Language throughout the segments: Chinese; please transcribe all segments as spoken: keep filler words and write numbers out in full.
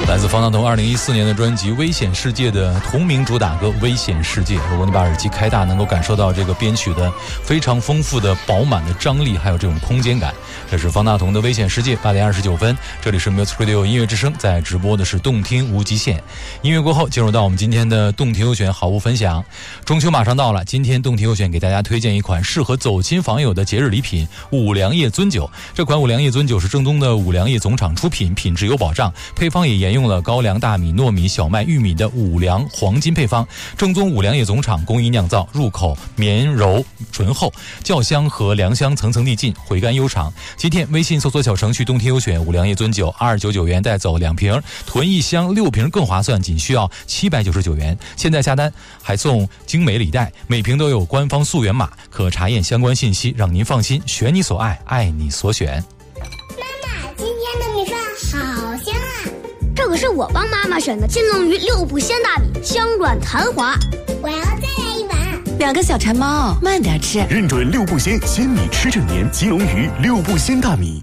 来自方大同二零一四年的专辑《危险世界》的同名主打歌《危险世界》。如果你把耳机开大，能够感受到这个编曲的非常丰富的饱满的张力，还有这种空间感。这是方大同的《危险世界》，八点二十九分，这里是 Music Radio 音乐之声，在直播的是动听无极限。音乐过后，进入到我们今天的动听优选好物分享。中秋马上到了，今天动听优选给大家推荐一款适合走亲访友的节日礼品——五粮液樽酒。这款五粮液樽酒是正宗的五粮液总厂出品，品质有保障，配方也沿用了高粱、大米、糯米、小麦、玉米的五粮黄金配方。正宗五粮液总厂工艺酿造，入口绵柔醇厚，酵香和良香层层递进，回甘悠长。今天微信搜索小程序动听优选五粮液樽酒，二九九元带走两瓶，囤一箱六瓶更划算，仅需要七百九十九元。现在下单还送精美礼袋，每瓶都有官方溯源码，可查验相关信息，让您放心，选你所爱，爱你所选。 这可是我帮妈妈选的金龙鱼六步鲜大米，香软弹滑。 我要再来一碗。 两个小馋猫，慢点吃。 认准六步鲜，鲜米吃正年。金龙鱼六步鲜大米。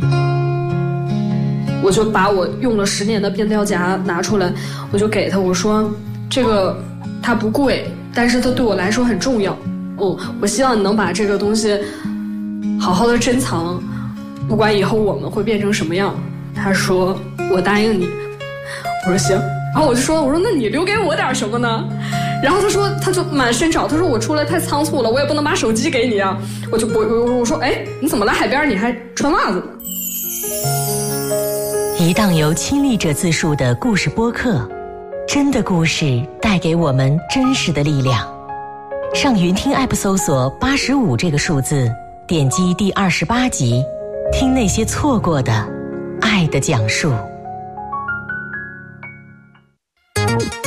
我就把我用了十年的变调夹拿出来，我就给他，我说这个它不贵，但是它对我来说很重要。嗯，我希望你能把这个东西好好的珍藏，不管以后我们会变成什么样。他说我答应你。我说行，然后我就说我说那你留给我点什么呢？然后他说他就满身找，他说我出来太仓促了，我也不能把手机给你啊。我就我我我说哎，你怎么来海边你还穿袜子呢？ 一档由亲历者自述的故事播客，真的故事带给我们真实的力量。上云听 app 搜索八十五这个数字，点击第二十八集，听那些错过的爱的讲述。